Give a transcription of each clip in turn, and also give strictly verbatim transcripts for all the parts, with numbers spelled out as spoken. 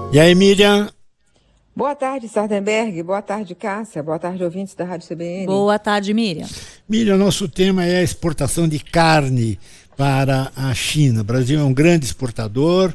E aí, Miriam? Boa tarde, Sardenberg. Boa tarde, Cássia. Boa tarde, ouvintes da Rádio C B N. Boa tarde, Miriam. Miriam, nosso tema é a exportação de carne para a China. O Brasil é um grande exportador,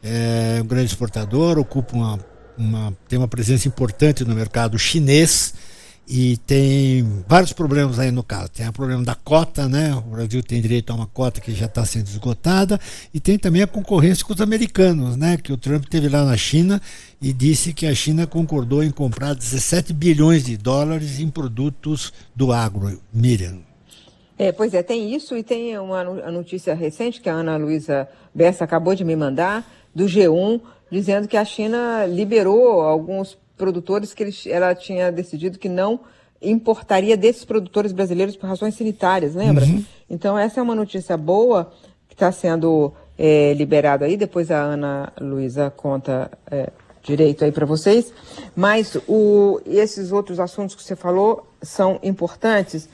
é um grande exportador, ocupa uma, uma, tem uma presença importante no mercado chinês e tem vários problemas aí no caso. Tem o problema da cota, né? O Brasil tem direito a uma cota que já está sendo esgotada, e tem também a concorrência com os americanos, né? Que o Trump teve lá na China e disse que a China concordou em comprar dezessete bilhões de dólares em produtos do agro. Miriam. É, pois é, tem isso, e tem uma notícia recente que a Ana Luísa Bessa acabou de me mandar, do G um, dizendo que a China liberou alguns produtores que ele, ela tinha decidido que não importaria desses produtores brasileiros por razões sanitárias, lembra? Uhum. Então essa é uma notícia boa que está sendo é, liberada aí, depois a Ana Luísa conta é, direito aí para vocês, mas o, esses outros assuntos que você falou são importantes,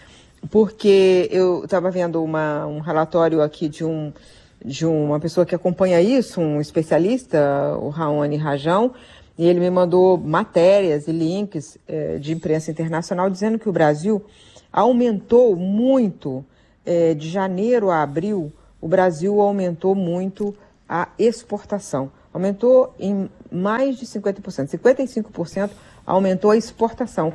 porque eu estava vendo uma, um relatório aqui de, um, de uma pessoa que acompanha isso, um especialista, o Raoni Rajão, e ele me mandou matérias e links eh, de imprensa internacional dizendo que o Brasil aumentou muito, eh, de janeiro a abril, o Brasil aumentou muito a exportação. Aumentou em mais de cinquenta por cento, cinquenta e cinco por cento aumentou a exportação.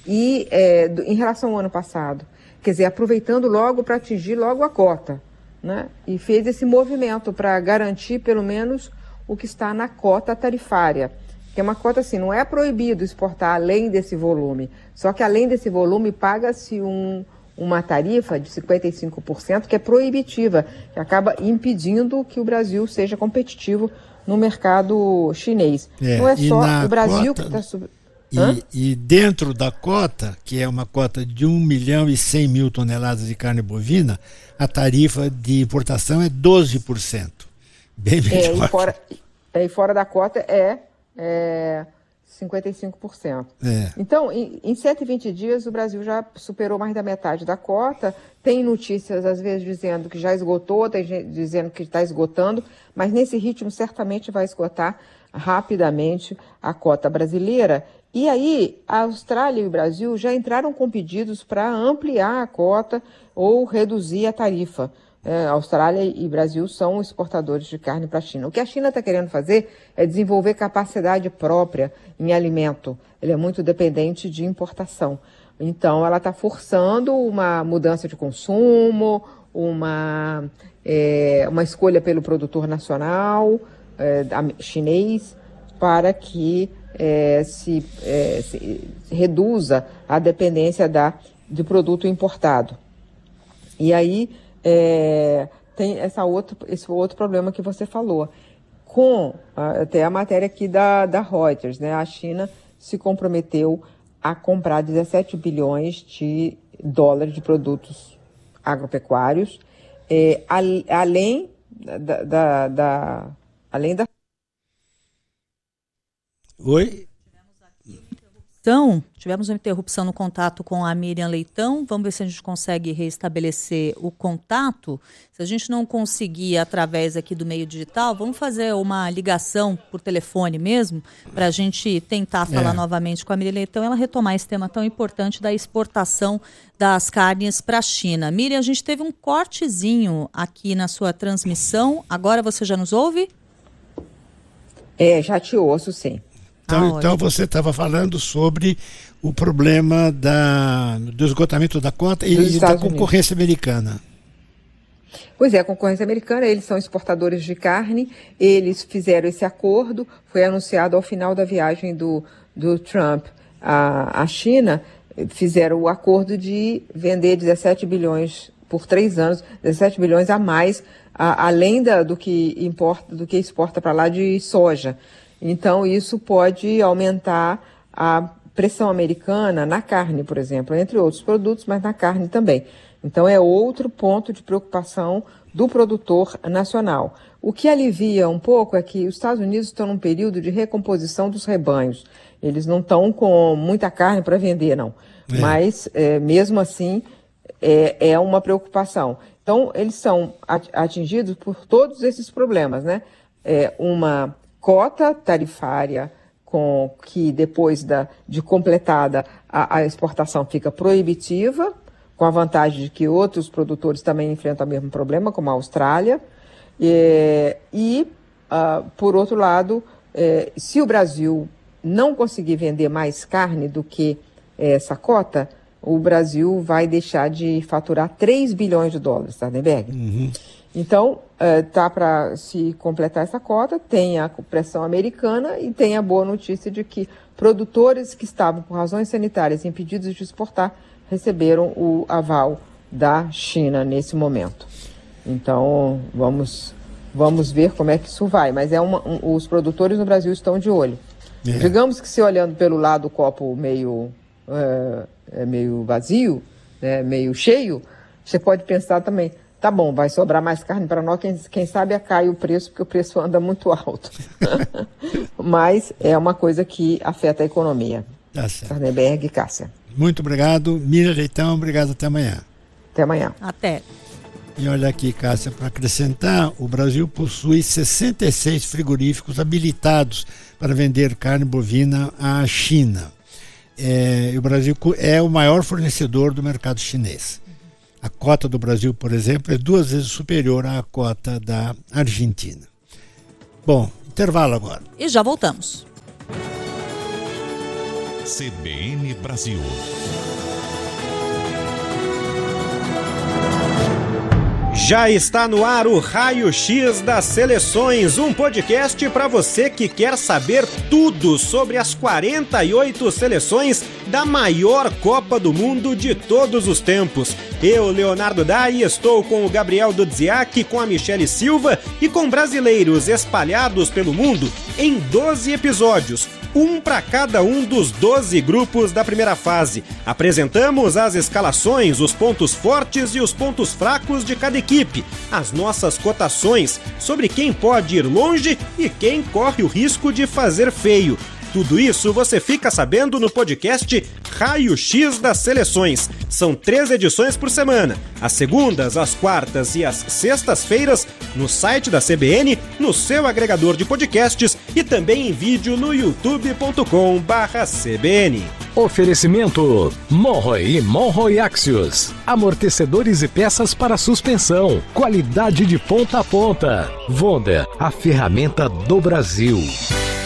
E eh, do, em relação ao ano passado, quer dizer, aproveitando logo para atingir logo a cota, né? E fez esse movimento para garantir pelo menos o que está na cota tarifária. Que é uma cota assim, não é proibido exportar além desse volume, só que além desse volume paga-se um, uma tarifa de cinquenta e cinco por cento que é proibitiva, que acaba impedindo que o Brasil seja competitivo no mercado chinês. É, não é só o Brasil cota, que está sub... e, e dentro da cota, que é uma cota de um milhão e cem mil toneladas de carne bovina, a tarifa de importação é doze por cento. Bem melhor. É, e, fora, e fora da cota é... É cinquenta e cinco por cento. É. Então, em, em cento e vinte dias, o Brasil já superou mais da metade da cota. Tem notícias, às vezes, dizendo que já esgotou, tem gente dizendo que está esgotando, mas nesse ritmo certamente vai esgotar rapidamente a cota brasileira. E aí, a Austrália e o Brasil já entraram com pedidos para ampliar a cota ou reduzir a tarifa. É, Austrália e Brasil são exportadores de carne para a China. O que a China está querendo fazer é desenvolver capacidade própria em alimento. Ele é muito dependente de importação. Então, ela está forçando uma mudança de consumo, uma, é, uma escolha pelo produtor nacional é, chinês, para que é, se, é, se reduza a dependência da, de produto importado. E aí... É, tem essa outro, esse outro problema que você falou. Com até a matéria aqui da, da Reuters, né? A China se comprometeu a comprar dezessete bilhões de dólares de produtos agropecuários, é, a, além da, da, da além da. Oi? Então, tivemos uma interrupção no contato com a Miriam Leitão. Vamos ver se a gente consegue restabelecer o contato. Se a gente não conseguir através aqui do meio digital, vamos fazer uma ligação por telefone mesmo, para a gente tentar falar é. novamente com a Miriam Leitão e ela retomar esse tema tão importante da exportação das carnes para a China. Miriam, a gente teve um cortezinho aqui na sua transmissão. Agora você já nos ouve? É, já te ouço, sim. Então, ah, então você estava falando sobre o problema da, do esgotamento da cota e, e da concorrência Unidos. americana. Pois é, a concorrência americana, eles são exportadores de carne, eles fizeram esse acordo, foi anunciado ao final da viagem do, do Trump à, à China, fizeram o acordo de vender dezessete bilhões por três anos, dezessete bilhões a mais, a, além da, do, que importa, do que exporta para lá de soja. Então, isso pode aumentar a pressão americana na carne, por exemplo, entre outros produtos, mas na carne também. Então, é outro ponto de preocupação do produtor nacional. O que alivia um pouco é que os Estados Unidos estão num período de recomposição dos rebanhos. Eles não estão com muita carne para vender, não. É. Mas, é, mesmo assim, é, é uma preocupação. Então, eles são atingidos por todos esses problemas, né? É uma... cota tarifária com que depois da, de completada a, a exportação fica proibitiva, com a vantagem de que outros produtores também enfrentam o mesmo problema, como a Austrália. É, e, uh, por outro lado, é, se o Brasil não conseguir vender mais carne do que essa cota, o Brasil vai deixar de faturar três bilhões de dólares, Sardenberg. Uhum. Então, está para se completar essa cota, tem a pressão americana e tem a boa notícia de que produtores que estavam, por razões sanitárias, impedidos de exportar, receberam o aval da China nesse momento. Então, vamos, vamos ver como é que isso vai. Mas é uma, um, os produtores no Brasil estão de olho. É. Digamos que se olhando pelo lado do copo meio, é, é meio vazio, né, meio cheio, você pode pensar também, tá bom, vai sobrar mais carne para nós, quem, quem sabe cai o preço, porque o preço anda muito alto. Mas é uma coisa que afeta a economia. Tá certo. Sardenberg e Cássia. Muito obrigado. Miriam Leitão, obrigado, até amanhã. Até amanhã. Até. E olha aqui, Cássia, para acrescentar, o Brasil possui sessenta e seis frigoríficos habilitados para vender carne bovina à China. É, o Brasil é o maior fornecedor do mercado chinês. A cota do Brasil, por exemplo, é duas vezes superior à cota da Argentina. Bom, intervalo agora. E já voltamos. C B N Brasil. Já está no ar o Raio X das Seleções, um podcast para você que quer saber tudo sobre as quarenta e oito seleções da maior Copa do Mundo de todos os tempos. Eu, Leonardo Dai, estou com o Gabriel Dudziak, com a Michele Silva e com brasileiros espalhados pelo mundo em doze episódios. Um para cada um dos doze grupos da primeira fase. Apresentamos as escalações, os pontos fortes e os pontos fracos de cada equipe, as nossas cotações sobre quem pode ir longe e quem corre o risco de fazer feio. Tudo isso você fica sabendo no podcast Raio X das Seleções. São três edições por semana, às segundas, às quartas e às sextas-feiras, no site da C B N, no seu agregador de podcasts e também em vídeo no youtube ponto com barra C B N. Oferecimento Monroe e Monroe Axios. Amortecedores e peças para suspensão. Qualidade de ponta a ponta. Wonder, a ferramenta do Brasil.